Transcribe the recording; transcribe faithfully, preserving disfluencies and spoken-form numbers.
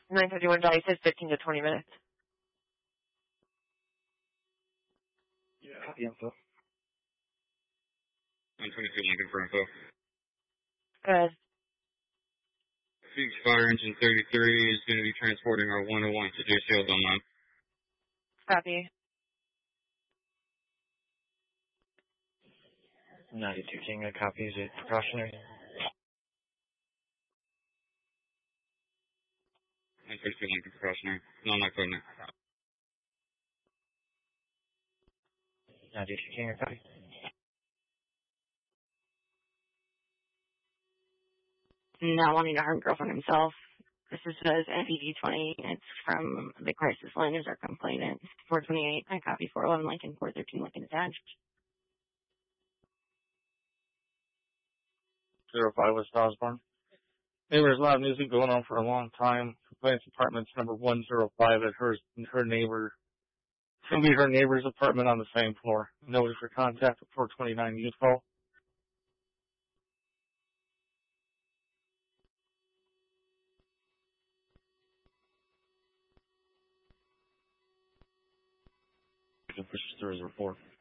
nine fifty-one Dolly says fifteen to twenty minutes. Yeah. Copy info. nine twenty-two Lincoln for info. Good. Fuchs Fire Engine thirty-three is going to be transporting our one oh one to J C L Dunlap. Copy. ninety-two King, a copy. Is it precautionary? nine thirty-two Lincoln precautionary. No, not code now. ninety-two King, a copy. Not wanting to harm girlfriend himself. This is says N P V twenty. It's from the crisis line. Is our complainant. four twenty-eight. I copy four eleven Lincoln. four thirteen Lincoln attached. zero five West Osborne. Hey, there's a lot of music going on for a long time. Complaints apartment's number one oh five at her, her neighbor. It's going to be her neighbor's apartment on the same floor. Notice for contact at four twenty-nine Youthful. Pushes through his report.